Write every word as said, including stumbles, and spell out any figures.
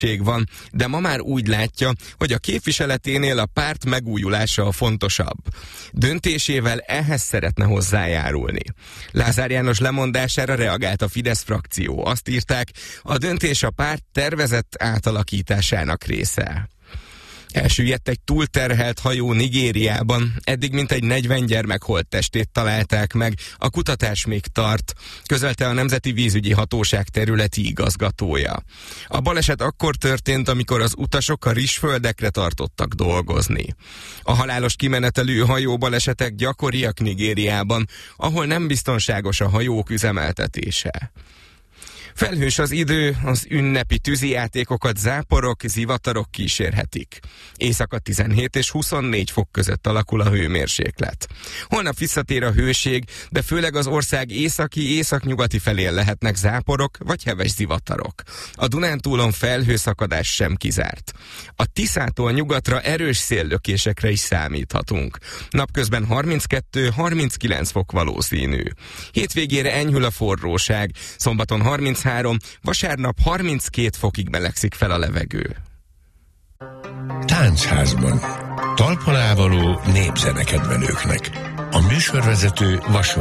van, de ma már úgy látja, hogy a képviseleténél a párt megújulása a fontosabb. Döntésével ehhez szeretne hozzájárulni. Lázár János lemondására reagált a Fidesz frakció. Azt írták, a döntés a párt tervezett átalakításának része. Elsüllyedt egy túlterhelt hajó Nigériában, eddig mintegy negyven gyermek holttestét találták meg, a kutatás még tart, közölte a Nemzeti Vízügyi Hatóság területi igazgatója. A baleset akkor történt, amikor az utasok a rizsföldekre tartottak dolgozni. A halálos kimenetelű hajóbalesetek gyakoriak Nigériában, ahol nem biztonságos a hajók üzemeltetése. Felhős az idő, az ünnepi tűzijátékokat záporok, zivatarok kísérhetik. Éjszaka tizenhét és huszonnégy fok között alakul a hőmérséklet. Holnap visszatér a hőség, de főleg az ország északi, északnyugati felén lehetnek záporok vagy heves zivatarok. A Dunántúlon felhőszakadás sem kizárt. A Tiszától nyugatra erős széllökésekre is számíthatunk. Napközben harminckettő-harminckilenc fok valószínű. Hétvégére enyhül a forróság, szombaton harminchárom, vasárnap harminckét fokig melegszik fel a levegő. Táncházban. Talpon ávaló népzenekedvelőknek. A műsorvezető Vas